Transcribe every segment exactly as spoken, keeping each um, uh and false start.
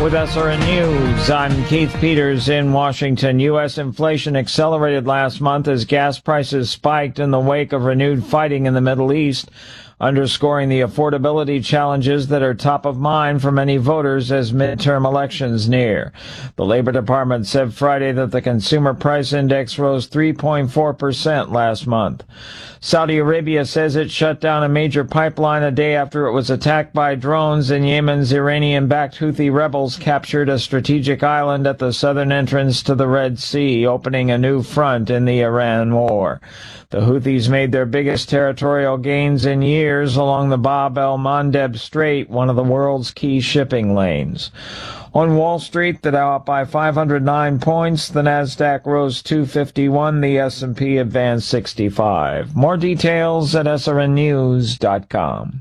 With S R N News, I'm Keith Peters in Washington. U S inflation accelerated last month as gas prices spiked in the wake of renewed fighting in the Middle East, underscoring the affordability challenges that are top of mind for many voters as midterm elections near. The Labor Department said Friday that the Consumer Price Index rose three point four percent last month. Saudi Arabia says it shut down a major pipeline a day after it was attacked by drones, and Yemen's Iranian-backed Houthi rebels captured a strategic island at the southern entrance to the Red Sea, opening a new front in the Iran war. The Houthis made their biggest territorial gains in years along the Bab el-Mandeb Strait, one of the world's key shipping lanes. On Wall Street, the Dow up by five hundred nine points, the Nasdaq rose two fifty-one, the S and P advanced sixty-five. More details at S R N news dot com.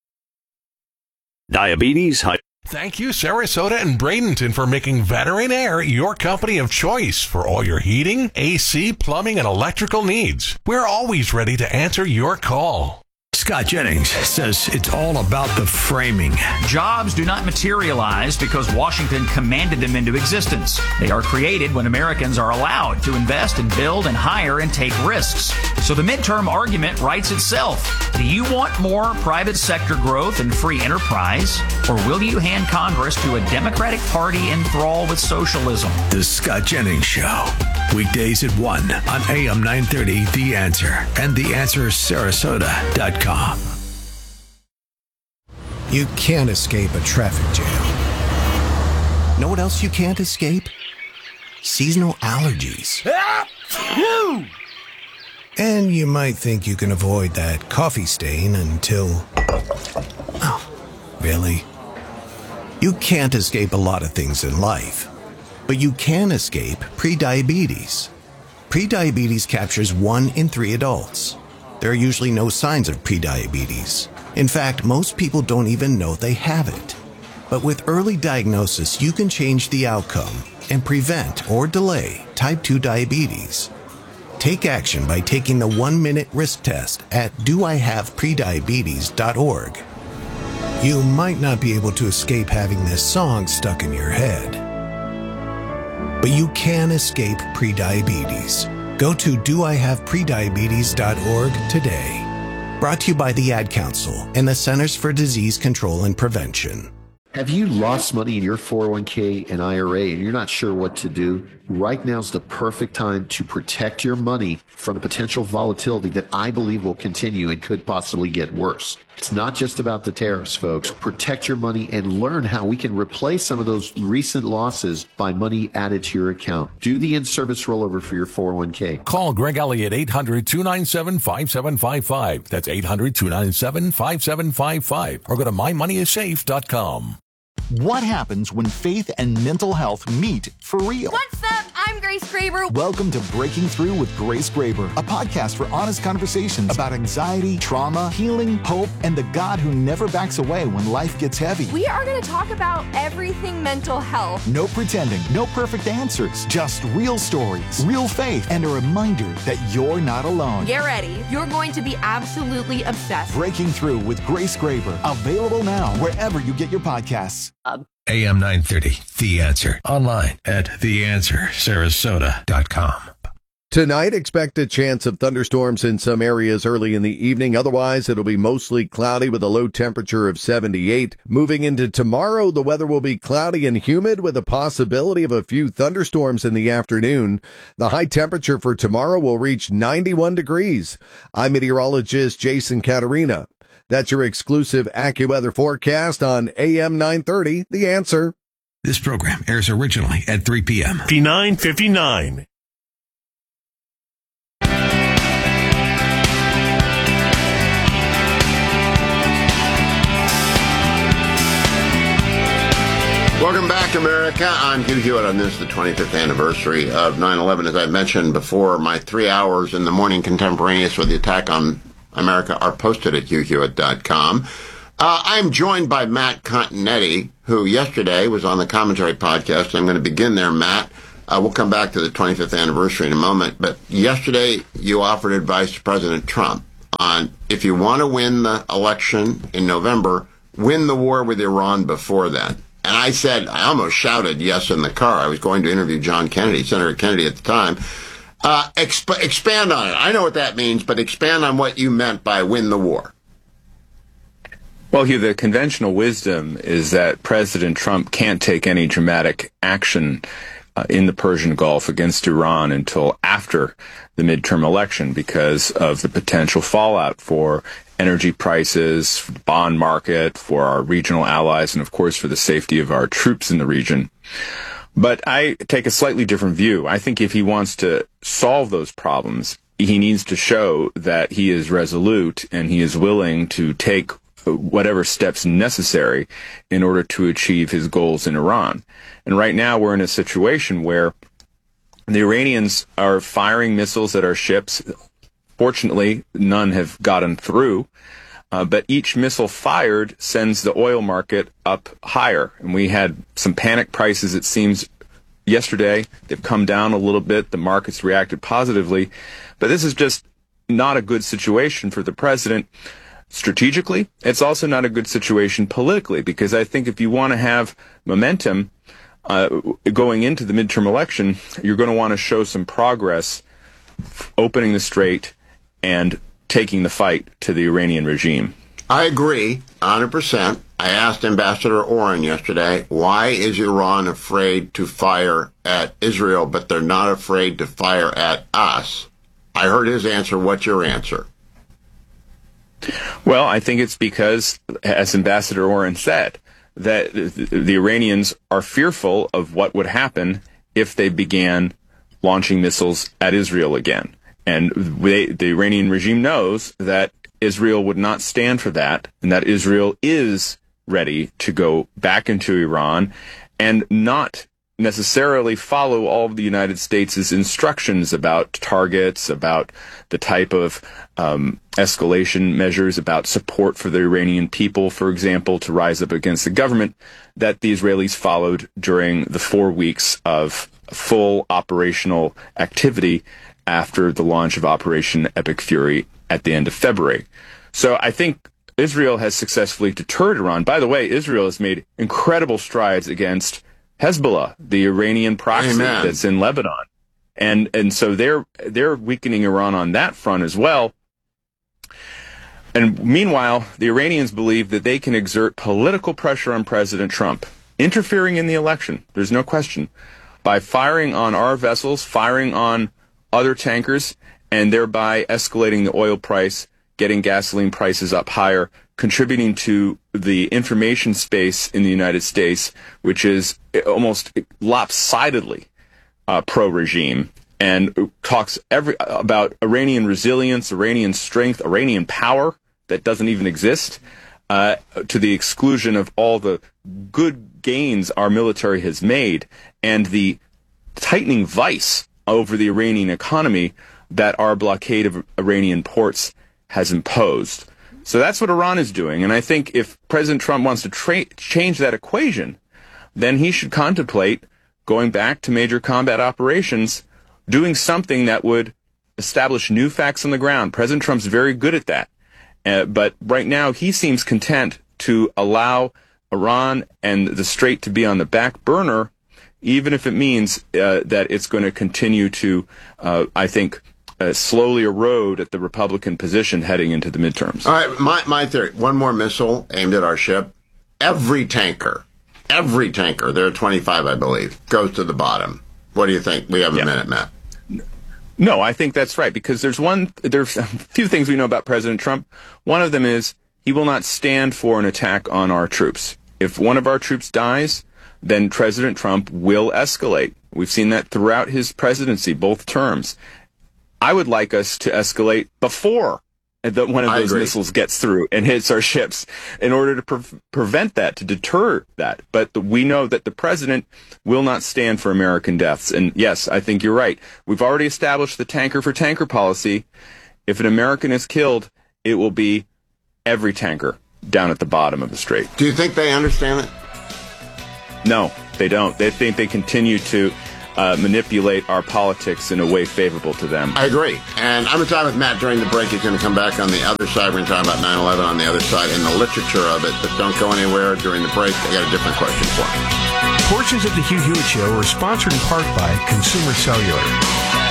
Diabetes, high. Thank you, Sarasota and Bradenton, for making Veteran Air your company of choice for all your heating, A C, plumbing, and electrical needs. We're always ready to answer your call. Scott Jennings says it's all about the framing. Jobs do not materialize because Washington commanded them into existence. They are created when Americans are allowed to invest and build and hire and take risks. So the midterm argument writes itself. Do you want more private sector growth and free enterprise, or will you hand Congress to a Democratic Party enthralled with socialism? The Scott Jennings Show. Weekdays at one on A M nine thirty, The Answer, and the answer sarasota dot com. You can't escape a traffic jam. Know what else you can't escape? Seasonal allergies. And you might think you can avoid that coffee stain until... Oh, really? You can't escape a lot of things in life, but you can escape prediabetes. Prediabetes captures one in three adults. There are usually no signs of prediabetes. In fact, most people don't even know they have it. But with early diagnosis, you can change the outcome and prevent or delay type two diabetes. Take action by taking the one-minute risk test at do I have prediabetes dot org. You might not be able to escape having this song stuck in your head, but you can escape prediabetes. Go to do I have prediabetes dot org today. Brought to you by the Ad Council and the Centers for Disease Control and Prevention. Have you lost money in your four oh one k and I R A and you're not sure what to do? Right now is the perfect time to protect your money from the potential volatility that I believe will continue and could possibly get worse. It's not just about the tariffs, folks. Protect your money and learn how we can replace some of those recent losses by money added to your account. Do the in-service rollover for your four oh one k. Call Greg Elliott, eight hundred, two nine seven, five seven five five. That's eight hundred, two nine seven, five seven five five. Or go to my money is safe dot com. What happens when faith and mental health meet for real? What's up? I'm Grace Graber. Welcome to Breaking Through with Grace Graber, a podcast for honest conversations about anxiety, trauma, healing, hope, and the God who never backs away when life gets heavy. We are going to talk about everything mental health. No pretending, no perfect answers, just real stories, real faith, and a reminder that you're not alone. Get ready. You're going to be absolutely obsessed. Breaking Through with Grace Graber, available now wherever you get your podcasts. Uh, A M nine thirty, The Answer. Online at the answer sarasota dot com. Tonight, expect a chance of thunderstorms in some areas early in the evening. Otherwise, it'll be mostly cloudy with a low temperature of seventy-eight. Moving into tomorrow, the weather will be cloudy and humid with a possibility of a few thunderstorms in the afternoon. The high temperature for tomorrow will reach ninety-one degrees. I'm meteorologist Jason Caterina. That's your exclusive AccuWeather forecast on A M nine thirty, The Answer. This program airs originally at three p.m. fifty-nine fifty-nine. Welcome back, America. I'm Hugh Hewitt on this, the twenty-fifth anniversary of nine eleven. As I mentioned before, my three hours in the morning contemporaneous with the attack on America are posted at hugh hewitt dot com. Uh, I'm joined by Matt Continetti, who yesterday was on the Commentary podcast. I'm going to begin there, Matt. Uh, we'll come back to the twenty-fifth anniversary in a moment. But yesterday, you offered advice to President Trump on if you want to win the election in November, win the war with Iran before then. And I said, I almost shouted yes in the car. I was going to interview John Kennedy, Senator Kennedy at the time. Uh, exp- expand on it. I know what that means, but expand on what you meant by win the war. Well, Hugh, the conventional wisdom is that President Trump can't take any dramatic action uh, in the Persian Gulf against Iran until after the midterm election because of the potential fallout for energy prices, for the bond market, for our regional allies, and of course for the safety of our troops in the region. But I take a slightly different view. I think if he wants to solve those problems, he needs to show that he is resolute and he is willing to take whatever steps necessary in order to achieve his goals in Iran. And right now we're in a situation where the Iranians are firing missiles at our ships. Fortunately, none have gotten through. Uh, but each missile fired sends the oil market up higher. And we had some panic prices, it seems, yesterday. They've come down a little bit. The markets reacted positively. But this is just not a good situation for the president strategically. It's also not a good situation politically, because I think if you want to have momentum uh, going into the midterm election, you're going to want to show some progress opening the strait and taking the fight to the Iranian regime. I agree, one hundred percent. I asked Ambassador Oren yesterday, why is Iran afraid to fire at Israel, but they're not afraid to fire at us? I heard his answer. What's your answer? Well, I think it's because, as Ambassador Oren said, that the Iranians are fearful of what would happen if they began launching missiles at Israel again. And they, the Iranian regime knows that Israel would not stand for that, and that Israel is ready to go back into Iran and not necessarily follow all of the United States' instructions about targets, about the type of um, escalation measures, about support for the Iranian people, for example, to rise up against the government, that the Israelis followed during the four weeks of full operational activity after the launch of Operation Epic Fury at the end of February. So I think Israel has successfully deterred Iran. By the way, Israel has made incredible strides against Hezbollah, the Iranian proxy Amen. That's in Lebanon. And and so they're they're weakening Iran on that front as well. And meanwhile, the Iranians believe that they can exert political pressure on President Trump, interfering in the election, there's no question, by firing on our vessels, firing on other tankers, and thereby escalating the oil price, getting gasoline prices up higher, contributing to the information space in the United States, which is almost lopsidedly uh, pro-regime, and talks every about Iranian resilience, Iranian strength, Iranian power that doesn't even exist, uh, to the exclusion of all the good gains our military has made, and the tightening vice over the Iranian economy that our blockade of Iranian ports has imposed. So that's what Iran is doing. And I think if President Trump wants to tra- change that equation, then he should contemplate going back to major combat operations, doing something that would establish new facts on the ground. President Trump's very good at that. Uh, but right now he seems content to allow Iran and the Strait to be on the back burner, even if it means uh, that it's going to continue to, uh, I think, Uh, slowly erode at the Republican position heading into the midterms. All right, my, my theory, one more missile aimed at our ship. Every tanker, every tanker, there are twenty-five, I believe, goes to the bottom. What do you think? We have a yeah. minute, Matt. No, I think that's right, because there's one, there's a few things we know about President Trump. One of them is he will not stand for an attack on our troops. If one of our troops dies, then President Trump will escalate. We've seen that throughout his presidency, both terms. I would like us to escalate before the, one of those missiles gets through and hits our ships in order to pre- prevent that, to deter that. But the, we know that the president will not stand for American deaths. And yes, I think you're right. We've already established the tanker for tanker policy. If an American is killed, it will be every tanker down at the bottom of the strait. Do you think they understand it? No, they don't. They think they continue to uh, manipulate our politics in a way favorable to them. I agree. And I'm going to talk with Matt during the break. He's going to come back on the other side. We're going to talk about nine eleven on the other side and the literature of it. But don't go anywhere during the break. I got a different question for him. Portions of the Hugh Hewitt Show are sponsored in part by Consumer Cellular.